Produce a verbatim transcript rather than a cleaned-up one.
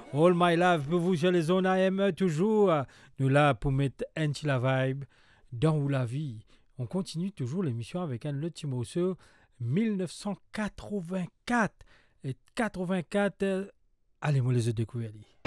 All My Life pour vous sur les zones A M toujours. Nous là pour mettre un petit la vibe dans la vie. On continue toujours l'émission avec un autre morceau dix-neuf cent quatre-vingt-quatre. Et quatre-vingt-quatre, allez, moi les découvrir.